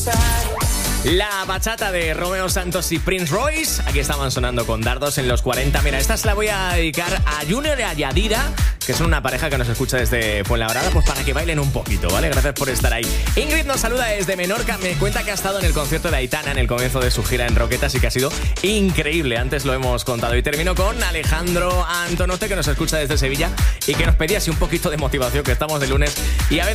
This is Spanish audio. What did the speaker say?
La bachata de Romeo Santos y Prince Royce. Aquí estaban sonando con dardos en los 40. Mira, esta se la voy a dedicar a Junior y a Yadira, que son una pareja que nos escucha desde Fuenlabrada, pues para que bailen un poquito, ¿vale? Gracias por estar ahí. Ingrid nos saluda desde Menorca. Me cuenta que ha estado en el concierto de Aitana en el comienzo de su gira en Roquetas y que ha sido increíble. Antes lo hemos contado. Y termino con Alejandro Antonote, que nos escucha desde Sevilla y que nos pedía así un poquito de motivación, que estamos de lunes y a veces